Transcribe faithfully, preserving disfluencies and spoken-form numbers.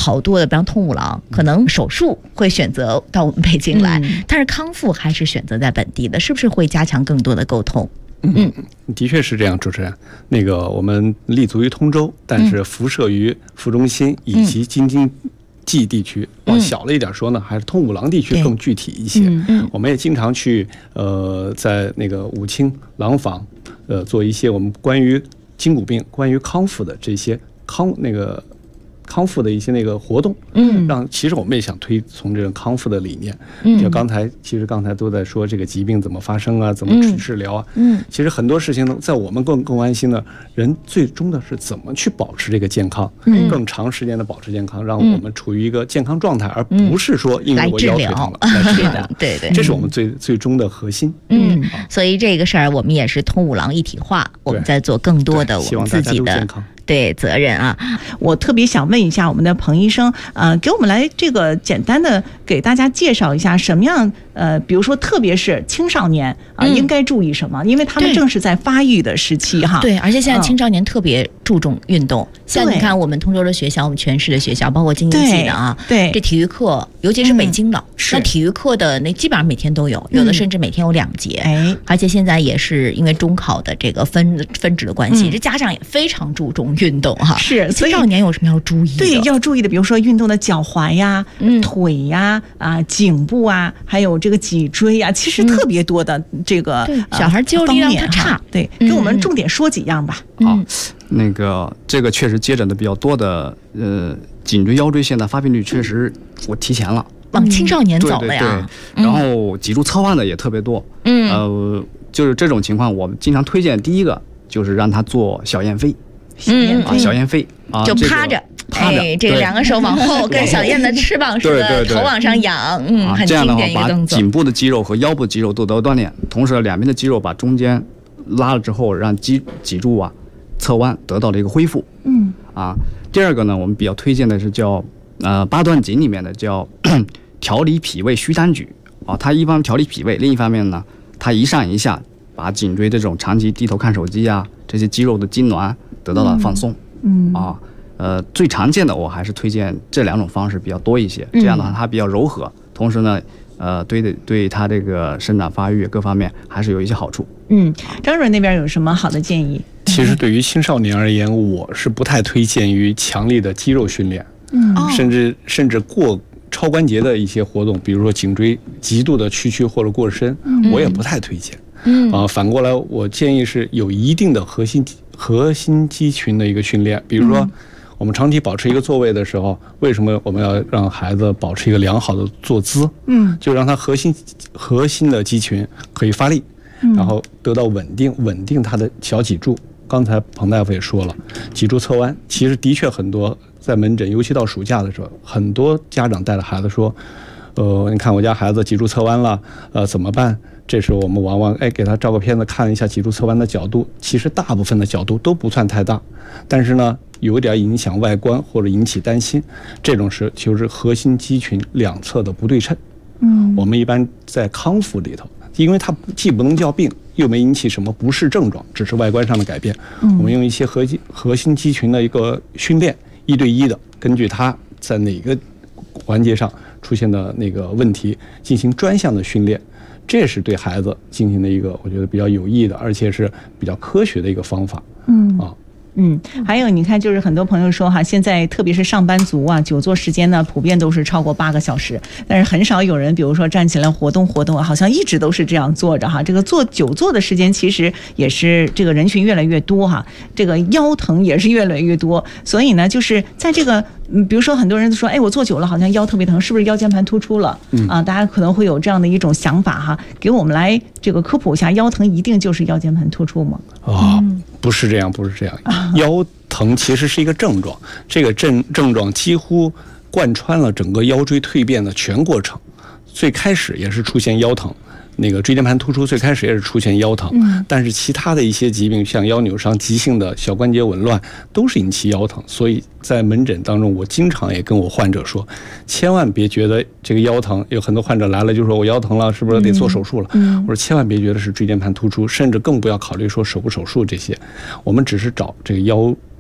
好多的，比方通五郎，可能手术会选择到我们北京来， 嗯、 但是康复还是选择在本地的，是不是会加强更多的沟通？ 嗯，的确是这样，主持人。那个我们立足于通州，但是辐射于副中心以及京津冀地区。往小了一点说呢，还是通五郎地区更具体一些。嗯、我们也经常去呃，在那个武清廊坊，呃，做一些我们关于筋骨病、关于康复的这些康那个。康复的一些那个活动，嗯，让其实我们也想推从这种康复的理念，嗯，就刚才其实刚才都在说这个疾病怎么发生啊，怎么治治疗啊，嗯，其实很多事情呢，在我们更更关心的人最终的是怎么去保持这个健康，嗯，更长时间的保持健康，让我们处于一个健康状态，而不是说因为我腰腿疼了来治疗， 对对， 这是我们最最终的核心， 嗯，所以这个事儿我们也是通五郎一体化，我们在做更多的我们自己的。对责任啊， 我特别想问一下我们的彭医生，呃，给我们来这个简单的给大家介绍一下什么样，呃，比如说特别是青少年啊、呃嗯，应该注意什么？因为他们正是在发育的时期哈。 对，而且现在青少年特别注重运动，嗯、像你看我们通州的学校，我们全市的学校，包括京津冀的啊， 对， 这体育课，尤其是北京的，嗯、那体育课的那基本上每天都有，有的甚至每天有两节。哎、嗯，而且现在也是因为中考的这个分分值的关系，嗯、这家长也非常注重运动哈。 是， 青少年有什么要注意的？ 对，要注意的，比如说运动的脚踝呀、嗯、腿呀、啊、颈部啊，还有这个脊椎呀，其实特别多的这个、 嗯呃、小孩肌肉力量他差。 对，给我们重点说几样吧。 嗯、好，那个这个确实接诊的比较多的，呃，颈椎、腰椎现在发病率确实我提前了， 往青少年走了呀。 对对对，然后脊柱侧弯的也特别多。嗯，呃，就是这种情况，我们经常推荐第一个就是让他做小燕飞。 嗯啊，小燕飞啊， 就趴着， 趴着， 哎，这个两个手往后，跟小燕的翅膀似的，头往上仰，嗯，很经典一个动作。 把颈部的肌肉和腰部肌肉都得到锻炼，同时两边的肌肉把中间拉了之后，让脊脊柱啊侧弯得到了一个恢复。嗯，啊，第二个呢，我们比较推荐的是叫呃八段锦里面的叫调理脾胃虚单举啊，它一方面调理脾胃，另一方面呢，它一上一下把颈椎这种长期低头看手机啊这些肌肉的痉挛得到了放松。嗯啊，呃，最常见的我还是推荐这两种方式比较多一些，这样的话它比较柔和，同时呢，呃，对对对它这个生长发育各方面还是有一些好处。 嗯，张主任那边有什么好的建议？ 其实对于青少年而言，我是不太推荐于强力的肌肉训练，嗯，甚至甚至过超关节的一些活动，比如说颈椎极度的屈曲或者过深，嗯、我也不太推荐。嗯啊，反过来我建议是有一定的核心核心肌群的一个训练，比如说我们长期保持一个座位的时候，为什么我们要让孩子保持一个良好的坐姿？嗯，就让他核心核心的肌群可以发力，然后得到稳定，稳定他的小脊柱。刚才彭大夫也说了，脊柱侧弯，其实的确很多在门诊，尤其到暑假的时候，很多家长带着孩子说，呃，你看我家孩子脊柱侧弯了，呃，怎么办？这时候我们往往哎给他照个片子看一下脊柱侧弯的角度，其实大部分的角度都不算太大，但是呢有点影响外观或者引起担心，这种是就是核心肌群两侧的不对称。嗯，我们一般在康复里头，因为它既不能叫病，又没引起什么不适症状，只是外观上的改变。嗯，我们用一些核心核心肌群的一个训练，一对一的根据它在哪个环节上出现的那个问题进行专项的训练。这是对孩子进行的一个我觉得比较有益的，而且是比较科学的一个方法。嗯啊。 嗯，还有你看，就是很多朋友说哈，现在特别是上班族啊，久坐时间呢，普遍都是超过八个小时，但是很少有人，比如说站起来活动活动，好像一直都是这样坐着哈。这个坐久坐的时间，其实也是这个人群越来越多哈，这个腰疼也是越来越多。所以呢，就是在这个，嗯，比如说很多人都说，哎，我坐久了好像腰特别疼，是不是腰间盘突出了？嗯啊，大家可能会有这样的一种想法哈，给我们来这个科普一下，腰疼一定就是腰间盘突出吗？ 啊、哦，不是这样，不是这样。腰疼其实是一个症状，这个症症状几乎贯穿了整个腰椎蜕变的全过程。最开始也是出现腰疼，那个椎间盘突出最开始也是出现腰疼，嗯，但是其他的一些疾病，像腰扭伤、急性的小关节紊乱，都是引起腰疼。所以在门诊当中，我经常也跟我患者说，千万别觉得这个腰疼，有很多患者来了就说我腰疼了，是不是得做手术了？嗯，我说千万别觉得是椎间盘突出，甚至更不要考虑说手不手术这些，我们只是找这个腰